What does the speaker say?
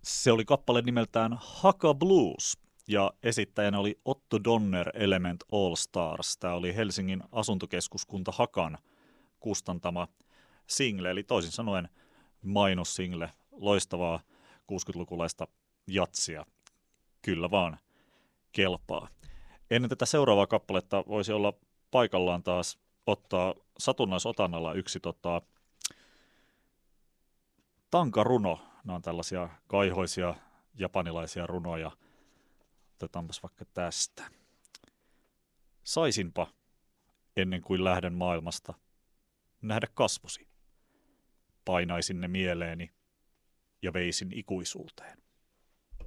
Se oli kappale nimeltään Haka Blues ja esittäjänä oli Otto Donner Element All Stars. Tämä oli Helsingin asuntokeskuskunta Hakan kustantama single, eli toisin sanoen mainossingle, loistavaa 60-lukulaista jatsia. Kyllä vaan kelpaa. Ennen tätä seuraavaa kappaletta voisi olla paikallaan taas ottaa satunnaisotannalla yksi tankaruno. Nämä on tällaisia kaihoisia japanilaisia runoja. Otetaanpas vaikka tästä. Saisinpa, ennen kuin lähden maailmasta, nähdä kasvosi. Painaisin ne mieleeni ja veisin ikuisuuteen.